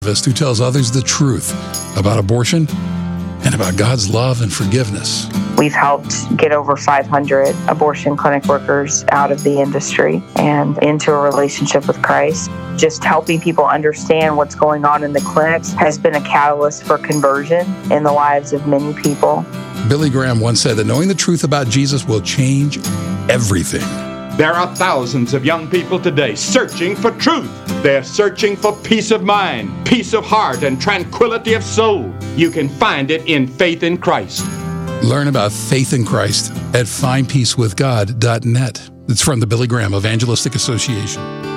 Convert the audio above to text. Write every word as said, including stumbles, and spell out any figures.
who tells others the truth about abortion and about God's love and forgiveness. We've helped get over five hundred abortion clinic workers out of the industry and into a relationship with Christ. Just helping people understand what's going on in the clinics has been a catalyst for conversion in the lives of many people. Billy Graham once said that knowing the truth about Jesus will change everything. There are thousands of young people today searching for truth. They're searching for peace of mind, peace of heart, and tranquility of soul. You can find it in faith in Christ. Learn about faith in Christ at find peace with god dot net. It's from the Billy Graham Evangelistic Association.